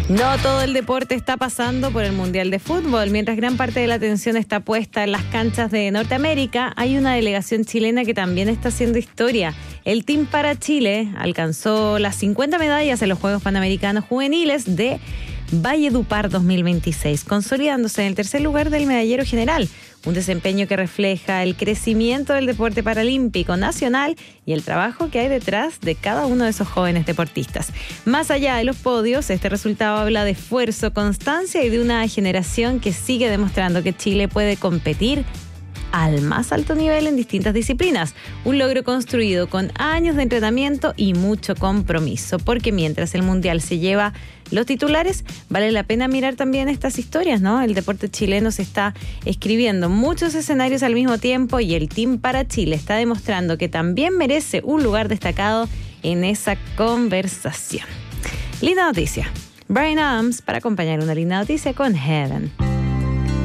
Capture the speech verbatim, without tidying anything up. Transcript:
No todo el deporte está pasando por el Mundial de Fútbol. Mientras gran parte de la atención está puesta en las canchas de Norteamérica, hay una delegación chilena que también está haciendo historia. El Team para Chile alcanzó las cincuenta medallas en los Juegos Panamericanos Juveniles de Valledupar dos mil veintiséis, consolidándose en el tercer lugar del medallero general. Un desempeño que refleja el crecimiento del deporte paralímpico nacional y el trabajo que hay detrás de cada uno de esos jóvenes deportistas. Más allá de los podios, este resultado habla de esfuerzo, constancia y de una generación que sigue demostrando que Chile puede competir al más alto nivel en distintas disciplinas. Un logro construido con años de entrenamiento y mucho compromiso, porque mientras el Mundial se lleva los titulares, vale la pena mirar también estas historias, ¿no? El deporte chileno se está escribiendo muchos escenarios al mismo tiempo y el Team para Chile está demostrando que también merece un lugar destacado en esa conversación. Linda noticia. Bryan Adams para acompañar una linda noticia con Heaven.